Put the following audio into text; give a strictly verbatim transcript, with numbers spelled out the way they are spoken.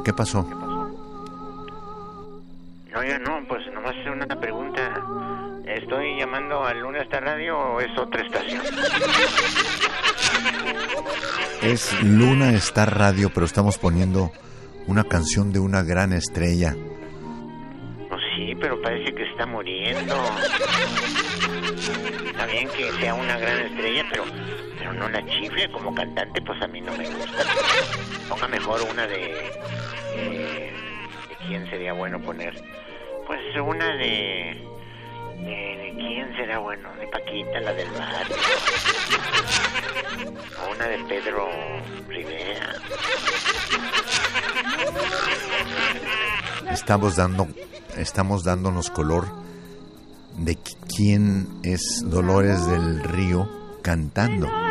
¿Qué pasó? No, yo no, pues nomás es una pregunta. ¿Estoy llamando a Luna Star Radio o es otra estación? Es Luna Star Radio, pero estamos poniendo una canción de una gran estrella. Pues sí, pero parece que está muriendo. Está bien que sea una gran estrella, pero, pero no la chifle como cantante, pues a mí no me gusta. Ponga mejor una de... Eh, ¿de quién sería bueno poner? Pues una de... De, ¿De quién será bueno? De Paquita, la del barrio. O una de Pedro Rivera. Estamos dando, estamos dándonos color de quién es Dolores del Río cantando.